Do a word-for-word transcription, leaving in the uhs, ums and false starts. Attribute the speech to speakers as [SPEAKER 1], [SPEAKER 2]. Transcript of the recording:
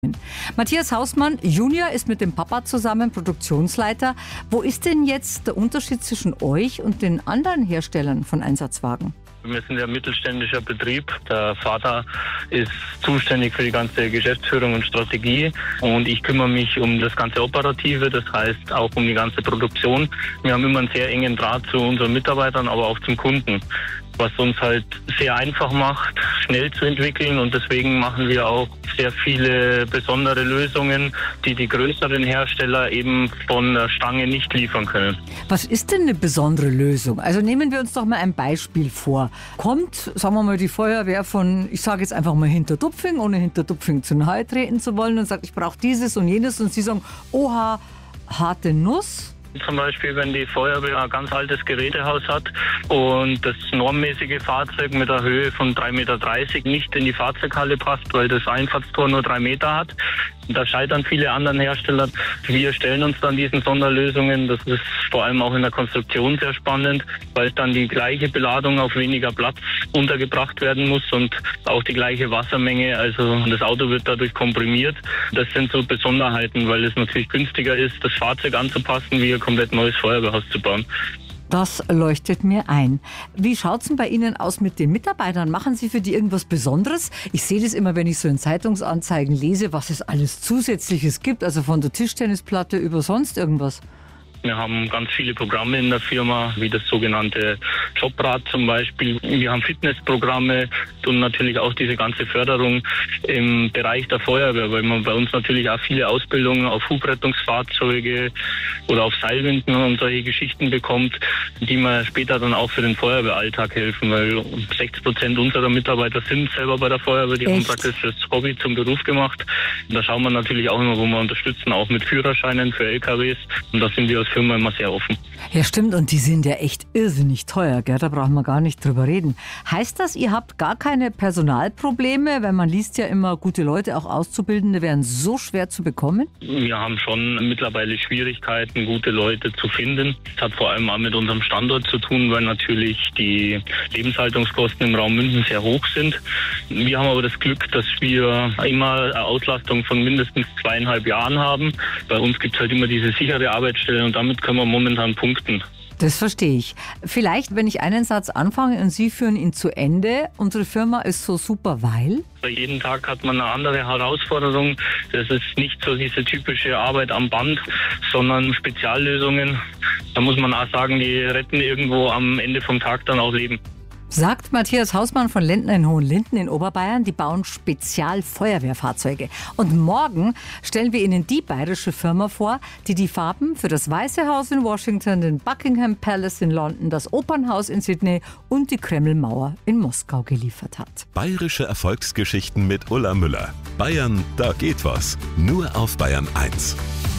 [SPEAKER 1] Matthias Hausmann Junior ist mit dem Papa zusammen Produktionsleiter. Wo ist denn jetzt der Unterschied zwischen euch und den anderen Herstellern von Einsatzwagen?
[SPEAKER 2] Wir sind ja ein mittelständischer Betrieb. Der Vater ist zuständig für die ganze Geschäftsführung und Strategie und ich kümmere mich um das ganze Operative, das heißt auch um die ganze Produktion. Wir haben immer einen sehr engen Draht zu unseren Mitarbeitern, aber auch zum Kunden, was uns halt sehr einfach macht, schnell zu entwickeln, und deswegen machen wir auch sehr viele besondere Lösungen, die die größeren Hersteller eben von der Stange nicht liefern können.
[SPEAKER 1] Was ist denn eine besondere Lösung? Also nehmen wir uns doch mal ein Beispiel vor. Kommt, sagen wir mal, die Feuerwehr von, ich sage jetzt einfach mal Hinterdupfing, ohne Hinterdupfing zu nahe treten zu wollen, und sagt, ich brauche dieses und jenes, und sie sagen, oha, harte Nuss.
[SPEAKER 2] Zum Beispiel, wenn die Feuerwehr ein ganz altes Gerätehaus hat und das normmäßige Fahrzeug mit einer Höhe von drei Meter dreißig nicht in die Fahrzeughalle passt, weil das Einfahrtstor nur drei Meter hat. Da scheitern viele anderen Hersteller. Wir stellen uns dann diesen Sonderlösungen. Das ist vor allem auch in der Konstruktion sehr spannend, weil dann die gleiche Beladung auf weniger Platz untergebracht werden muss und auch die gleiche Wassermenge. Also das Auto wird dadurch komprimiert. Das sind so Besonderheiten, weil es natürlich günstiger ist, das Fahrzeug anzupassen, wie ein komplett neues Feuerwehrhaus zu bauen.
[SPEAKER 1] Das leuchtet mir ein. Wie schaut es denn bei Ihnen aus mit den Mitarbeitern? Machen Sie für die irgendwas Besonderes? Ich sehe das immer, wenn ich so in Zeitungsanzeigen lese, was es alles Zusätzliches gibt, also von der Tischtennisplatte über sonst irgendwas.
[SPEAKER 2] Wir haben ganz viele Programme in der Firma, wie das sogenannte Jobrad zum Beispiel. Wir haben Fitnessprogramme und natürlich auch diese ganze Förderung im Bereich der Feuerwehr, weil man bei uns natürlich auch viele Ausbildungen auf Hubrettungsfahrzeuge oder auf Seilwinden und solche Geschichten bekommt, die mir später dann auch für den Feuerwehralltag helfen, weil sechzig Prozent unserer Mitarbeiter sind selber bei der Feuerwehr, die
[SPEAKER 1] Echt?
[SPEAKER 2] haben praktisch das Hobby zum Beruf gemacht. Und da schauen wir natürlich auch immer, wo wir unterstützen, auch mit Führerscheinen für L K Ws, und da sind wir als Firma immer sehr offen.
[SPEAKER 1] Ja, stimmt, und die sind ja echt irrsinnig teuer, gell? Da brauchen wir gar nicht drüber reden. Heißt das, ihr habt gar keine Personalprobleme? Weil man liest ja immer, gute Leute, auch Auszubildende, wären so schwer zu bekommen?
[SPEAKER 2] Wir haben schon mittlerweile Schwierigkeiten, gute Leute zu finden. Das hat vor allem auch mit unserem Standort zu tun, weil natürlich die Lebenshaltungskosten im Raum München sehr hoch sind. Wir haben aber das Glück, dass wir immer eine Auslastung von mindestens zweieinhalb Jahren haben. Bei uns gibt es halt immer diese sichere Arbeitsstelle, und damit können wir momentan punkten.
[SPEAKER 1] Das verstehe ich. Vielleicht, wenn ich einen Satz anfange und Sie führen ihn zu Ende. Unsere Firma ist so super, weil?
[SPEAKER 2] Jeden Tag hat man eine andere Herausforderung. Das ist nicht so diese typische Arbeit am Band, sondern Speziallösungen. Da muss man auch sagen, die retten irgendwo am Ende vom Tag dann auch Leben.
[SPEAKER 1] Sagt Matthias Hausmann von Lendner in Hohenlinden in Oberbayern. Die bauen Spezialfeuerwehrfahrzeuge. Und morgen stellen wir Ihnen die bayerische Firma vor, die die Farben für das Weiße Haus in Washington, den Buckingham Palace in London, das Opernhaus in Sydney und die Kremlmauer in Moskau geliefert hat.
[SPEAKER 3] Bayerische Erfolgsgeschichten mit Ulla Müller. Bayern, da geht was. Nur auf Bayern eins.